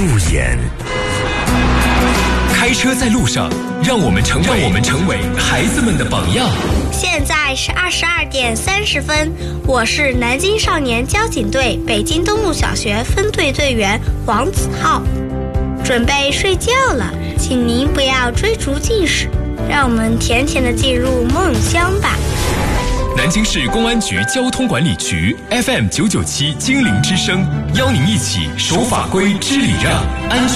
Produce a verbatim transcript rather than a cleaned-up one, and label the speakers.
Speaker 1: 入眼。开车在路上，让我们成为让我们成为孩子们的榜样。
Speaker 2: 现在是二十二点三十分，我是南京少年交警队北京东路小学分队队员王子浩。准备睡觉了，请您不要追逐近视，让我们甜甜的进入梦乡吧。
Speaker 1: 南京市公安局交通管理局 F M 九九七精灵之声，邀您一起守法规、知礼让，安全